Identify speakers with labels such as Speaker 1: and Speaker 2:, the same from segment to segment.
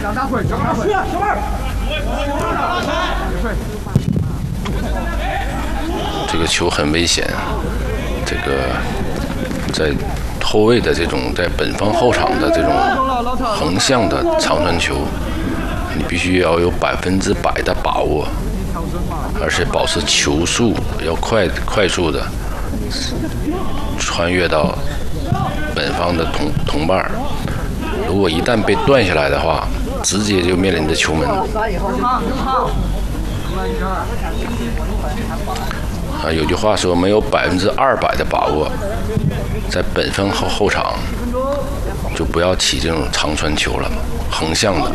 Speaker 1: 这个球很危险，这个在后卫的这种在本方后场的这种横向的长传球，你必须要有100%的把握，而且保持球速要快速的穿越到本方的同伴。如果一旦被断下来的话，直接就面临着球门。有句话说，没有200%的把握，在本方后场就不要起这种长传球了，横向的。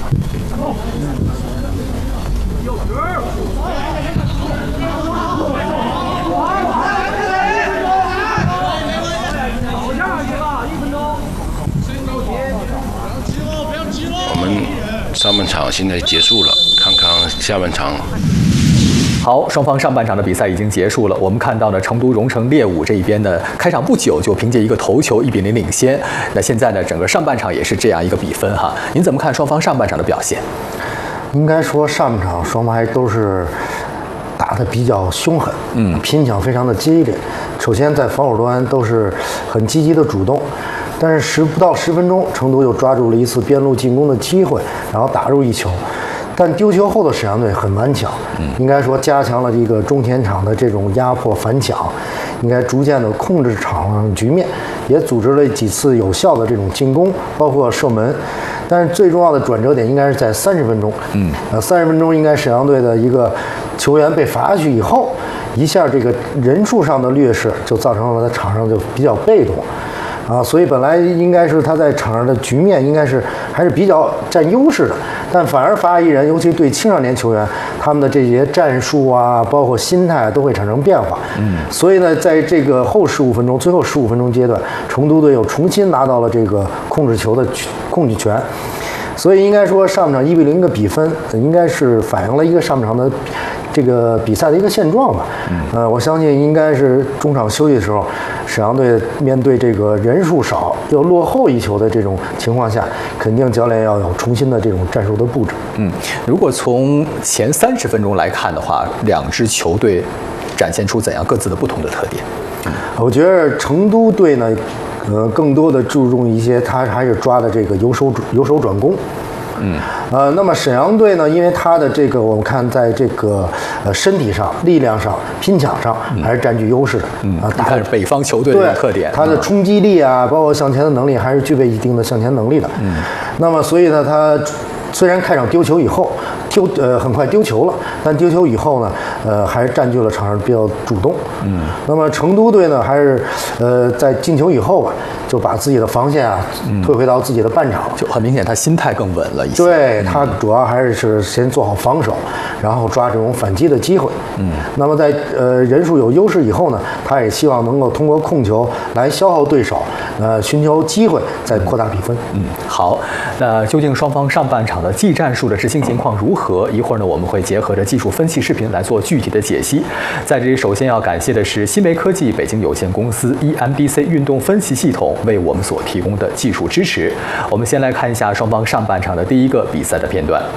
Speaker 1: 我们上半场现在结束了，看看下半场。
Speaker 2: 好，双方上半场的比赛已经结束了。我们看到呢，成都荣成猎武这一边呢，开场不久就凭借一个头球1比0领先。那现在呢，整个上半场也是这样一个比分哈。您怎么看双方上半场的表现？
Speaker 3: 应该说上半场双方还都是打得比较凶狠，拼抢非常的激烈。首先在防守端都是很积极的主动，但是不到10分钟，成都又抓住了一次边路进攻的机会，然后打入一球。但丢球后的沈阳队很顽强，应该说加强了这个中前场的这种压迫反抢，应该逐渐的控制场上局面，也组织了几次有效的这种进攻，包括射门。但是最重要的转折点应该是在30分钟，30分钟应该沈阳队的一个球员被罚下去以后，一下这个人数上的劣势就造成了他场上就比较被动。所以本来应该是他在场上的局面应该是还是比较占优势的，但反而罚一人，尤其对青少年球员，他们的这些战术啊，包括心态都会产生变化。所以呢，在这个最后15分钟阶段，成都队又重新拿到了这个控制球的控制权。所以应该说上半场1比0的比分，应该是反映了一个上半场的这个比赛的一个现状吧。我相信应该是中场休息的时候，沈阳队面对这个人数少又落后1球的这种情况下，肯定教练要有重新的这种战术的布置。
Speaker 2: 如果从前30分钟来看的话，两支球队展现出怎样各自的不同的特点？
Speaker 3: 我觉得成都队呢，更多的注重一些，他还是抓的这个由守转攻。那么沈阳队呢，因为他的这个我们看在这个身体上、力量上、拼抢上还是占据优势的。
Speaker 2: 打是北方球队的特点，
Speaker 3: 他的冲击力啊，包括向前的能力，还是具备一定的向前能力的。那么所以呢，他虽然开场丢球以后很快丢球了，但丢球以后呢，还是占据了场上比较主动。那么成都队呢，还是在进球以后吧，就把自己的防线啊退回到自己的半场，
Speaker 2: 就很明显他心态更稳了一些。
Speaker 3: 对，他主要还是先做好防守，然后抓这种反击的机会。那么在人数有优势以后呢，他也希望能够通过控球来消耗对手，寻求机会再扩大比分。
Speaker 2: 好，那究竟双方上半场的技战术的执行情况如何？一会儿呢，我们会结合着技术分析视频来做具体的解析。在这里，首先要感谢的是新维科技北京有限公司 EMBC 运动分析系统为我们所提供的技术支持。我们先来看一下双方上半场的第一个比赛的片段。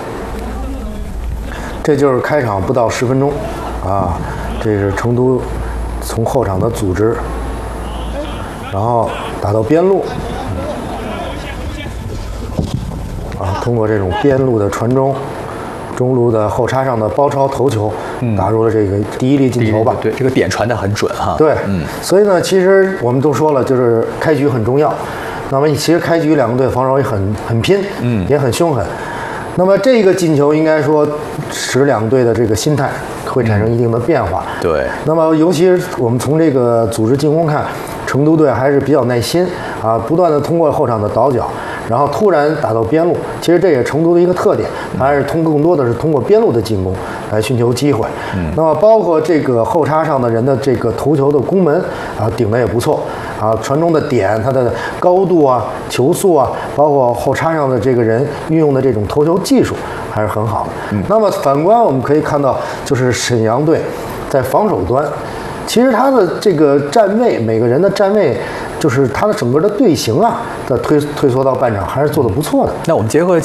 Speaker 3: 这就是开场不到10分钟，这是成都从后场的组织，然后打到边路，通过这种边路的传中，中路的后插上的包抄头球，打入了这个第一粒进球吧。
Speaker 2: 对，这个点传得很准哈。
Speaker 3: 对，所以呢，其实我们都说了，就是开局很重要。那么其实开局两个队防守也很拼，也很凶狠。那么这个进球应该说使两队的这个心态会产生一定的变化。
Speaker 2: 对。
Speaker 3: 那么尤其是我们从这个组织进攻看，成都队还是比较耐心不断的通过后场的倒脚，然后突然打到边路。其实这也是成都的一个特点，还是更多的是通过边路的进攻来寻求机会。那么包括这个后插上的人的这个头球的攻门顶得也不错传中的点，它的高度球速包括后插上的这个人运用的这种头球技术还是很好的。那么反观我们可以看到，就是沈阳队在防守端，其实他的这个站位，每个人的站位，就是他的整个的队形在退缩到半场还是做得不错的。
Speaker 2: 那我们结合